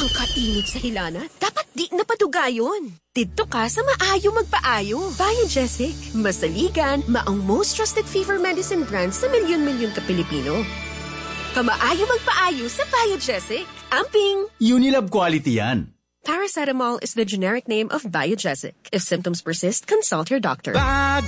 Ang kainit sa hilana. Dapat di napaduga yun. Dito ka sa maayo magpaayo. Biogesic. Masaligan, maong most trusted fever medicine brand sa milyon-milyon ka Pilipino. Kamaayo magpaayo sa Biogesic. Amping! Unilab quality yan. Paracetamol is the generic name of Biogesic. If symptoms persist, consult your doctor.